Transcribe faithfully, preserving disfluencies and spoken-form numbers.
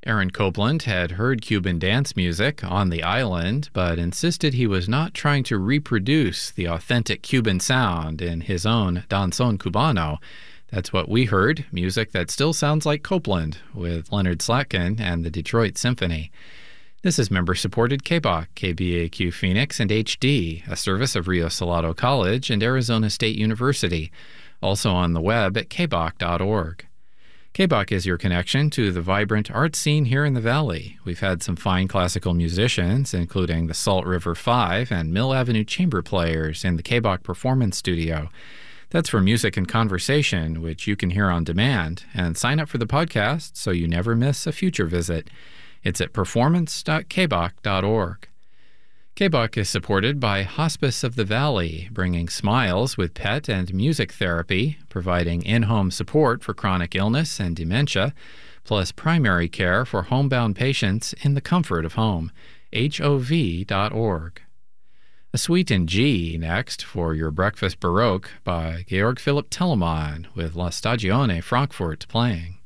Aaron Copland had heard Cuban dance music on the island, but insisted he was not trying to reproduce the authentic Cuban sound in his own Danzón Cubano. That's what we heard, music that still sounds like Copland, with Leonard Slatkin and the Detroit Symphony. This is member-supported K B O C, K B A Q Phoenix, and H D, a service of Rio Salado College and Arizona State University, also on the web at k b o c dot org. K B O C is your connection to the vibrant art scene here in the Valley. We've had some fine classical musicians, including the Salt River Five and Mill Avenue Chamber Players in the K B O C Performance Studio. That's for music and conversation, which you can hear on demand, and sign up for the podcast so you never miss a future visit. It's at performance dot k b o c dot org. K B O C is supported by Hospice of the Valley, bringing smiles with pet and music therapy, providing in-home support for chronic illness and dementia, plus primary care for homebound patients in the comfort of home. H O V dot org. A suite in G next for your breakfast Baroque by Georg Philipp Telemann with La Stagione Frankfurt playing.